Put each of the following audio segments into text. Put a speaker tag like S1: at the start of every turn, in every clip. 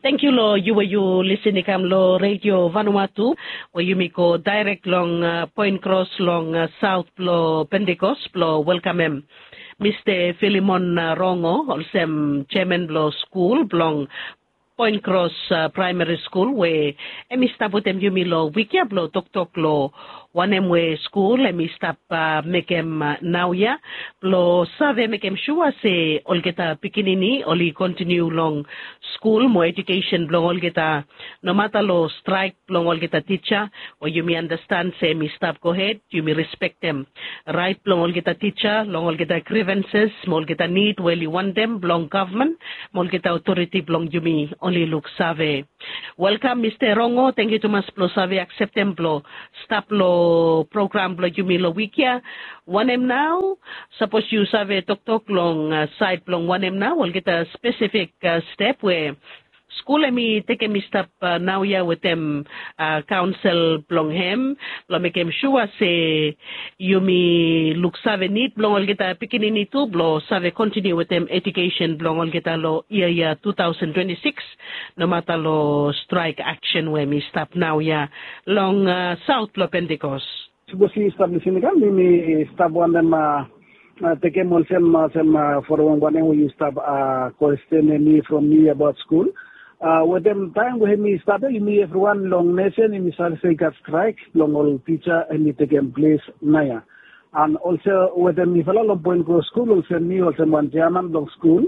S1: Thank you, lo. You listening kam lo Radio Vanuatu, where you make go direct long Point Cross long South lo Pentecost lo welcome him. Mr. Philemon Rongo, also chairman lo school long Point Cross Primary School, where emi stop with them yumi lo wikia lo tok lo one way school emi stop mekem now ya lo save mekem sure se olgeta pikinini oli continue long school mo education long olgeta no matter lo strike long olgeta teacher or you me understand say me stop go ahead you me respect them right long olgeta teacher long olgeta grievances mo olgeta need well you want them long government mo olgeta authority long you me only look save. Welcome Mr. Rongo, thank you to mas plo save accept them plo stop lo program plo you me lo wikia one em now suppose you save tok long side long one em now we'll get a specific step where school emi take me step now ya with them council blong hem lo make him sure say you me look save need blong will get a pikinini too blo save continue with them education blong will get a lo year 2026 no matter lo strike action where me stop now ya long South lo Pentecost.
S2: Subosi establishing kan mi stop one them take mol sem for one we stop question me from me about school. With them time we me started me everyone long nation in misal say got strike long all teacher and it taken place naya. And also with them me follow long Point Cross school also me also one German long school.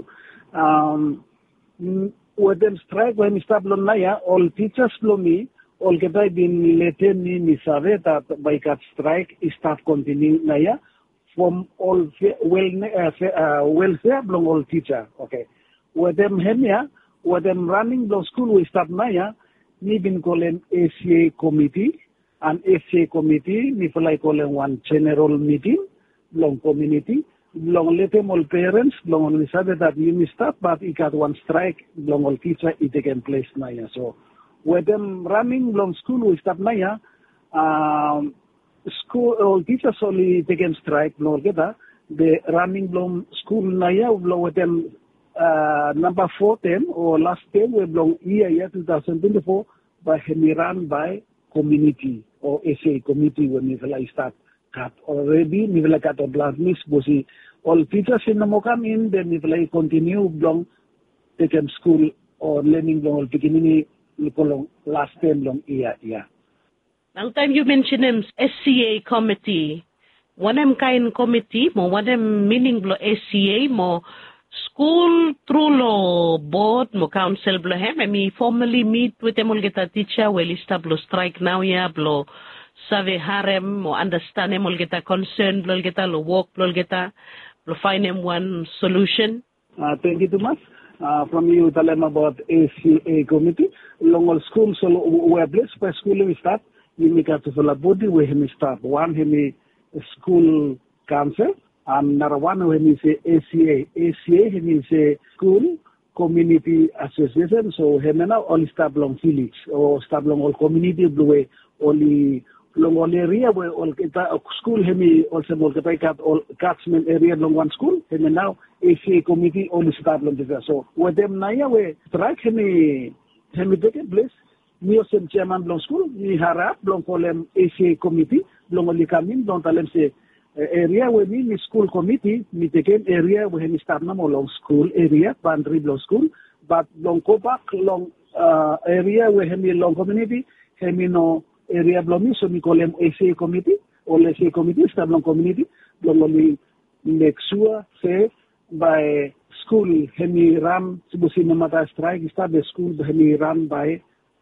S2: With them strike when me stop long naya all teachers long me all get been later me save that by cat strike start continue naya from all welfare long all teacher. Okay. With them here with them running the school we start naya, ni been calling ACA committee, and ACA committee ni fly calling one general meeting, long community, long let them all parents, long only said that you missed up, but it got one strike, long all teacher it taken place naya. So with them running long school we start naya, school all teachers only taken strike, long get the running long school naya, long with them number 4 term or last term we belong year 2024 by run by community or SA committee when we start cut already we will cut a blood miss bosi all teachers in the come in then we will continue belong taken school or learning long beginning last term long year.
S1: Long time you mentioned them SCA committee one kind committee mo one meaning blo SCA mo school through lo board mo council blo hem me formally meet with them all get a teacher well establish strike now ya blo save harem mo understand them all get a concern blo get a lo work blo get a blo find them one solution.
S2: Thank you too much. From you tell them about ACA committee long all school so where place by school we start you make up to the body where we start one him school council. And another one when we say ACA when say school community association. So he now only start long Felix or start long all community blue only long all area where all school he also got all catchment area long one school. He now ACA committee only start long this. So with them now we strike he take place. Me also chairman long school. We harap long call them ACA committee long only come in don't tell them say. Area where me school committee, me take area where me start now long school area, boundary long school, but long go back long area where me long community, me no area long me, so me call them SA committee, or SA committee, start long community, long only make sure say by school, me run, suppose no matter strike, start the school, me run by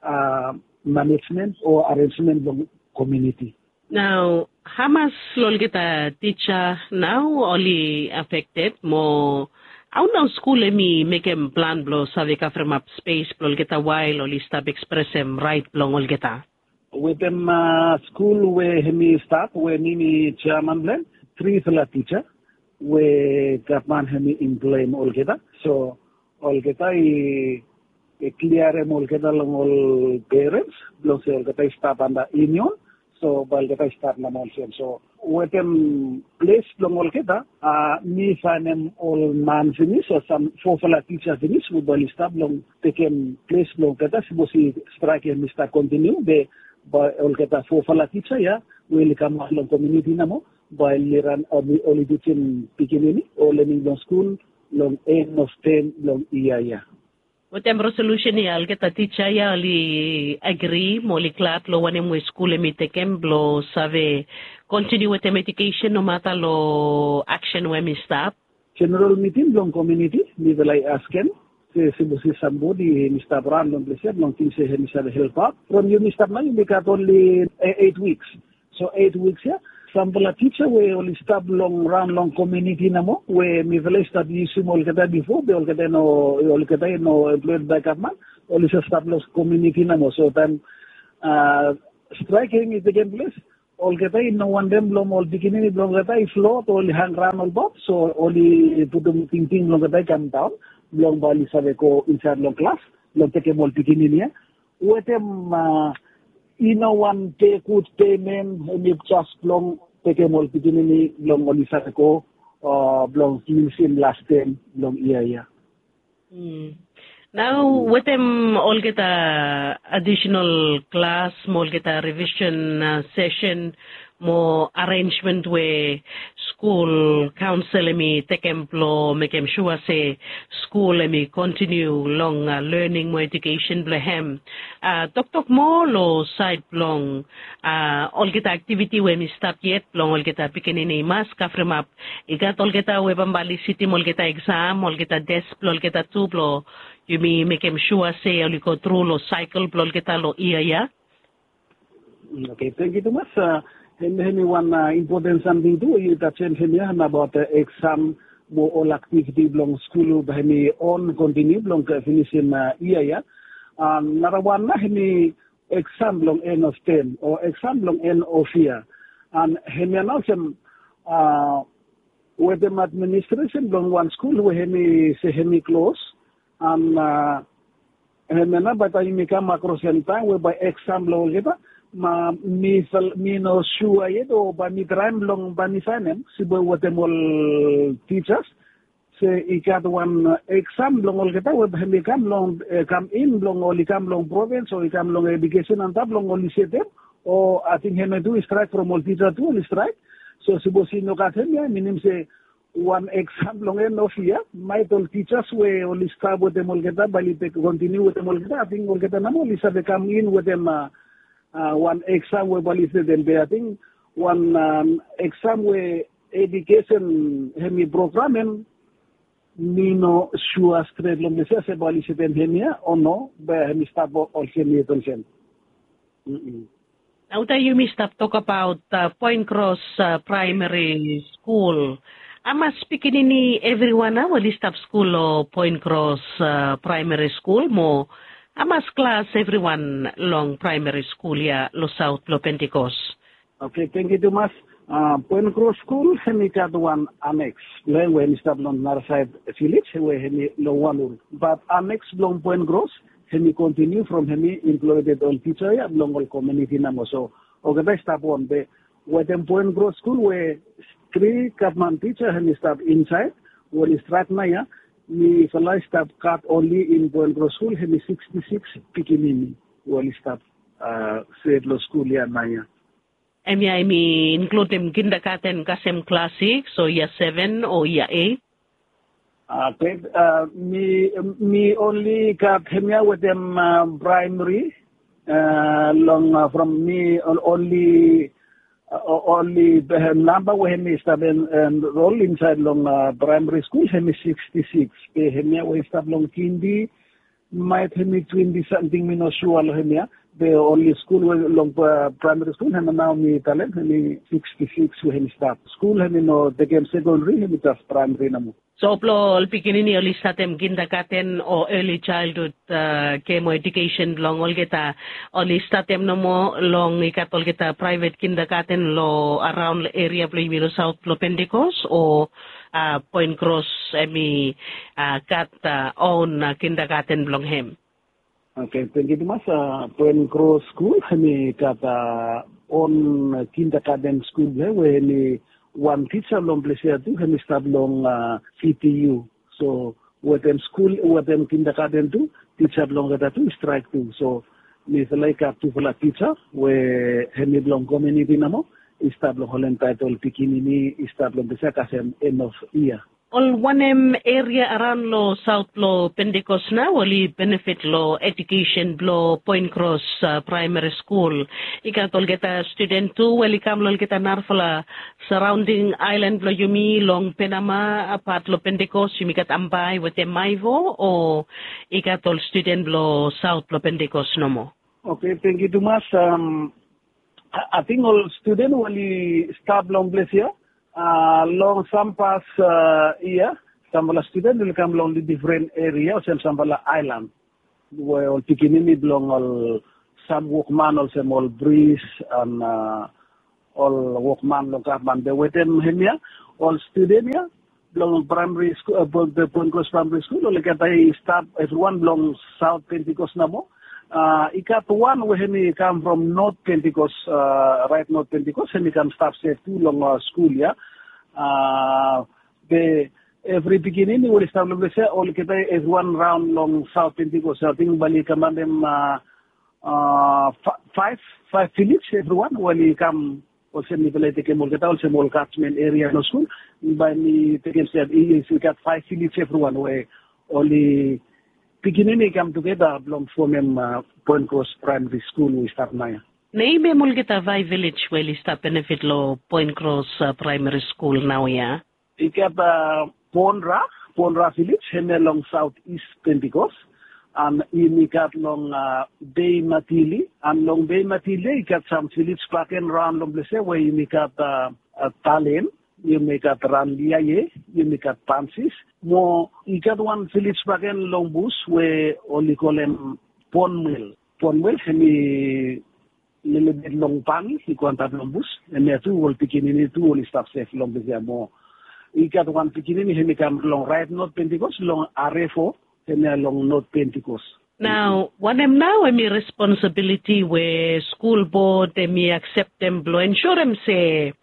S2: management or arrangement long community.
S1: Now, how much lol get a teacher now only affected more? How now school me make him plan blow save ka from up space lol get a while only stop express him right long all get a.
S2: With them school where me start where me chairman blend 3 fella teacher where government me employ all get a. So all get a clear all get along all parents blow say all get a start under union. So, while the start na monsoon. So, wetem place long all kita me fanem all man finish or some for teacher finish we bali stab long taken place long kita sibosi strike and Mr. continue be by all kita for teacher ya we come long community namo by liran only teaching pikinini or learning long school long end of 10 long iya.
S1: Wetem resolution ni algeta teacher ya li agree moli clat lo wane mo school mi tekem blo save continue with education no matter lo action we mi stop.
S2: General meeting long community mi belai asken se sibusi somebody mi stop ran long pleasure long thing se mi save help up from you mi stop na mi got only 8 weeks. So 8 weeks ya. Sample a teacher we only stop long run long community namo we mi belai start issue mol kata before be ol kata no employed by government only stop long community namo so then striking is taken place all kata no one them long all beginning long kata if flow to only hang run all box so only put them thinking long kata come down long bali save ko inside long class long take mol beginning ya wetem one take good payment and just long take mol beginning long only save ko long in last time long iya.
S1: Now, with them all get a additional class, more get a revision session, more arrangement where school council me take employ, make them sure say school me continue long learning more education blehem. Talk more lo side long all get activity where me stop yet long all get a picking in a mask after map. I got all get a webambali city, all get a exam, all get a desk, all get a two blow. You may make him sure say you go through lo cycle blol kita lo iya.
S2: Okay, thank you too much. One important something too you touch on about exam mo all activity belong school bahini on continue belong finishing iya. Narawan na hini exam belong end of 10 or exam belong end of year. And hini announcem with the administration belong one school where hini say hini close. And hemena bata imika macrosen time whereby exam lo kita ma mi no sure yet or ba mi tram long ba mi fanem sibo watemol teachers se ikat one exam long ol kita whereby mi kam long come in long oli kam long province or kam long education and tab long oli setem or I think heme do strike from all teacher to only strike so sibo sino katem ya minim se one exam long end of year, my all teachers we only start with them all get up, but continue with them all get up. I think all get them only start to come in with them one exam we bali them. I think one exam we education hemi programming no sure straight long the se bali them hemia or no, but hemi start all hemi attention.
S1: Now that you missed up talk about Point Cross Primary School. Ama speaking ini everyone na wali staff school o Point Cross Primary School mo amas class everyone long primary school ya lo South lo Pentecost.
S2: Okay, thank you too much. Point Cross School hemi kat one annex. When staff long Narside village we hemi lo walur. But annex long Point Cross hemi continue from hemi employed all teacher ya long all community namo so okay staff one be with them Point Cross School we 3 government teacher and staff inside. When start na ya, me fala staff cut only in Point Cross School. He 66 pikinini. When staff said lo school ya na ya.
S1: I mean include them kindergarten kasem classic so year 7 or year 8.
S2: Okay. Me only got him ya with them primary. Long from me only the number when we start enroll inside long primary school, hemi 66. Hemi we start long kindi, might hemi 20 something me no sure hemi. The only school long primary school hemi now me talent hemi 66 hemi start school hemi no became secondary hemi just primary namu.
S1: So plo pikinini oli statem kindergarten or early childhood kemo education long ol kita oli statem no mo long ikatol kita private kindergarten lo around area plo imilo South plo Pentecost or Point Cross emi kat own kindergarten long hem.
S2: Okay, thank you, Mas. Point Cross School, kami kata on kindergarten school where ni one teacher long place tu kami start long CTU. So with them school, with them kindergarten tu teacher long kata tu strike tu. So ni selai kat tu pula teacher where kami long community namo start long holen title pikini ni start long bisa kasih end of year.
S1: All one area around lo South lo Pentecost na wali benefit lo education lo Point Cross Primary School. Ika tol kita student tu wali kam lo kita narfala surrounding island lo yumi long Penama apat lo Pentecost yumi kat ambay wate maivo o ika tol student lo South lo Pentecost nomo.
S2: Okay, thank you, Thomas. I think all student wali start long place here. Long sampas year, some student will come along the different areas and some island. Where all Pikinini belong all some workman, all some all breeze and all workman long man. They wait in here. All student here belong primary school, the Point Cross Primary School. All get I start everyone belong South Pentecost namo. Ikat one when he come from North Pentecost, right North Pentecost, and he come start say too long school, yeah. The every beginning he will establish all kita is one round long South Pentecost. I think bali come them five village everyone when he come also ni bali take more kita also more catchment area no school. By me taking said he got 5 village everyone where only beginning come together belong from Point Cross Primary School we start now.
S1: Naibe mulgita vai village where start benefit lo Point Cross Primary School now ya.
S2: Ikat Ponra village hene long Southeast Pentecost and inikat long Bay Matili and long Bay Matili ikat some village paken round long place where inikat Talen. You make a Randiaye, you make a Pansis. More, you got one village bagan long bush where only call them Ponmill. Ponmill, he little bit long pan, he contact long bush, and there two will pick in two only stuff safe long the more. You got one picking he become long right North Pentecost, long Arefo, and long North Pentecost.
S1: Now, what am now a responsibility where school board they may accept them blow ensure them say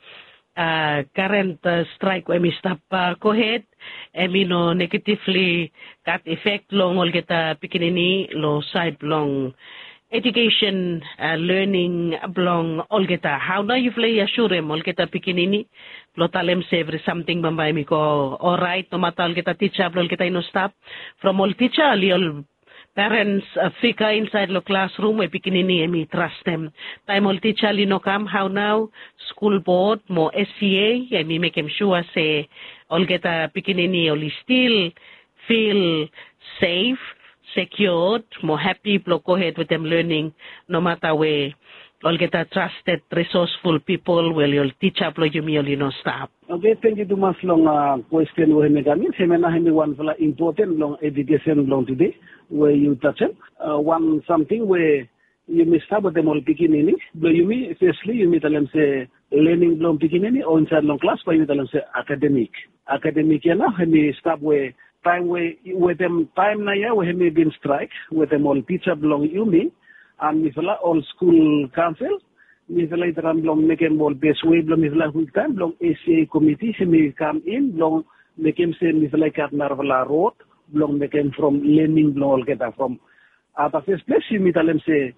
S1: current strike when we stop go ahead no negatively got effect long all get pikinini low side long education learning belong all get how now you play assure them all get pikinini lo talem save something bambay mi ko all right no matal get teacher all get no stop from all teacher all parents fika inside the classroom we pikinini emi trust them time all teacher no come how now school board mo SCA emi make him sure say all get pikinini all still feel safe secured more happy blow go ahead with them learning no matter where all get trusted resourceful people will your teacher blow you know stop.
S2: Okay, thank you too much long question we me gamin semena hemi one fala important long education long today where you touch it one something where you may start with them all beginning blow you me firstly you may tell them say learning long beginning or inside long class but you tell them say academic yana hemi start where time where with them time na ya where hemi been strike with them all teacher belong you me and mifala all school council mifala itaram long make them all best way belong mifala quick time belong ACA committee hemi come in belong make him say mifala kat narvala road belong make him from learning belong all get from at the first place you tell them say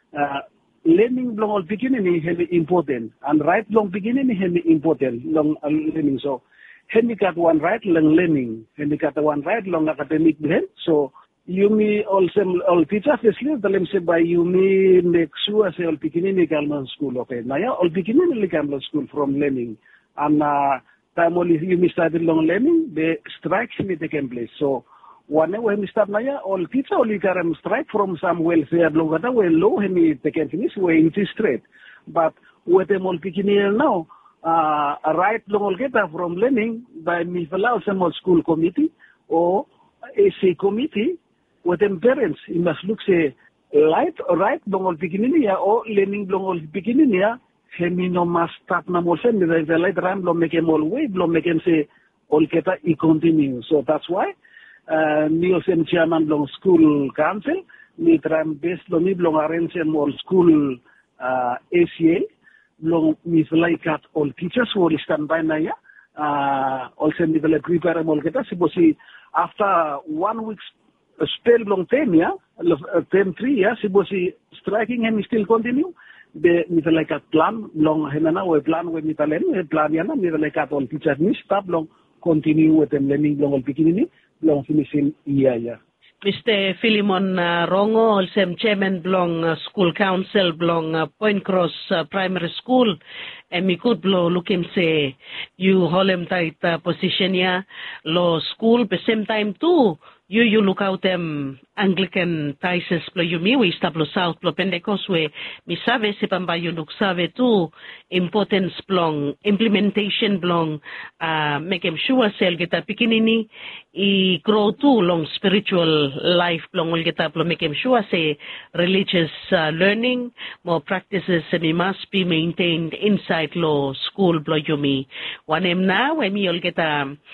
S2: learning belong all beginning hemi important and right long beginning hemi important long learning so hemi got one right long learning hemi got one right long academic behind so you me also all teachers firstly tell them say by you me make sure say all beginning calman school okay now yeah all beginning calman school from learning and time only you me started long learning the strikes me taken place so whenever we start now yeah all teacher only can strike from some welfare blogger well low me taken finish way it is straight but with them all beginning now right long get from learning by me allow some school committee or AC committee with them parents, you must look say right long all beginning ya or learning long all beginning ya hemi no must start na mo sen the light ram lo make him all way lo make him say all keta I continue so that's why me also chairman long school council mi tram base lo mi blong arrange all school ACA long mi fly cut all teachers who will stand by na ya also mi fly prepare all kita sibosi after 1 week spell long term ya term 3 ya sibosi striking and still continue de mi fly cut plan long henana we plan we mi talen plan ya na mi fly cut all teachers ni stop long continue with them learning long all beginning long finishing year ya.
S1: Mr. Philemon Rongo, also chairman belong school council belong Point Cross Primary School. And me could blow look him say you hold him tight position ya law school, but same time too. You look out them Anglican ties plo you mi we stop South plo Pentecost we mi save si pamba you look save too importance belong implementation belong make him sure sel kita pikinini I grow too long spiritual life belong all kita plo make him sure say religious learning more practices mi must be maintained inside law school plo you mi one em na we mi all kita